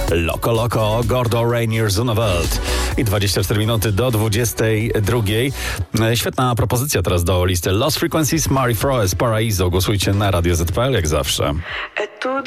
Loco Loco, Gordo Rainier, Zunawelt. I 24 minuty do 22. Świetna propozycja teraz do listy. Lost Frequencies, Mari Froes, Paraiso. Głosujcie na Radio ZPL jak zawsze.